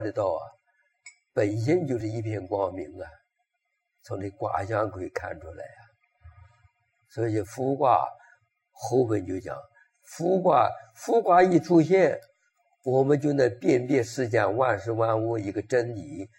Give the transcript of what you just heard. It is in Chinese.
得到啊，本性就是一片光明啊，从这卦象可以看出来啊。所以复卦后文就讲，复卦一出现，我们就能辨别世间万事万物一个真理，